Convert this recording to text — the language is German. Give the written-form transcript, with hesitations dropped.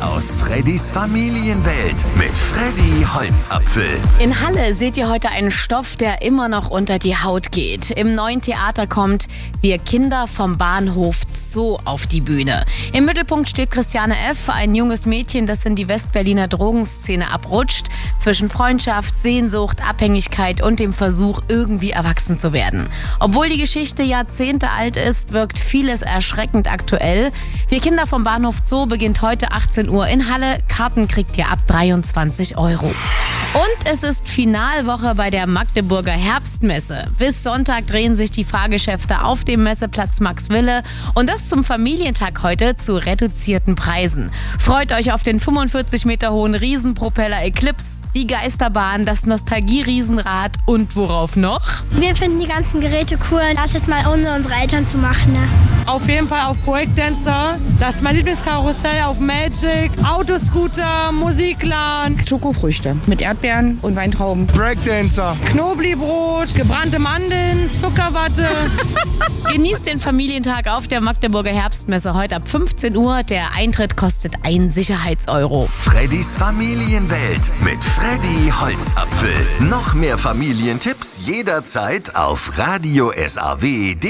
aus Freddys Familienwelt mit Freddy Holzapfel. In Halle seht ihr heute einen Stoff, der immer noch unter die Haut geht. Im neuen Theater kommt Wir Kinder vom Bahnhof Zoo auf die Bühne. Im Mittelpunkt steht Christiane F., ein junges Mädchen, das in die Westberliner Drogenszene abrutscht, zwischen Freundschaft, Sehnsucht, Abhängigkeit und dem Versuch, irgendwie erwachsen zu werden. Obwohl die Geschichte Jahrzehnte alt ist, wirkt vieles erschreckend aktuell. Wir Kinder vom Bahnhof Zoo beginnt heute 18 Uhr in Halle. Karten kriegt ihr ab 23 €. Und es ist Finalwoche bei der Magdeburger Herbstmesse. Bis Sonntag drehen sich die Fahrgeschäfte auf dem Messeplatz Max Wille und das zum Familientag heute zu reduzierten Preisen. Freut euch auf den 45 Meter hohen Riesenpropeller Eclipse, die Geisterbahn, das Nostalgie-Riesenrad und worauf noch? Wir finden die ganzen Geräte cool. Das jetzt mal ohne unsere Eltern zu machen. Ne? Auf jeden Fall auf Breakdancer. Das ist mein Lieblingskarussell auf Magic. Autoscooter, Musikladen. Schokofrüchte mit Erdbeeren und Weintrauben. Breakdancer. Knoblauchbrot, gebrannte Mandeln, Zuckerwatte. Genießt den Familientag auf der Magdeburger Herbstmesse heute ab 15 Uhr. Der Eintritt kostet 1 Sicherheits-Euro. Freddys Familienwelt mit Freddy Holzapfel. Noch mehr Familientipps jederzeit auf Radio SAW.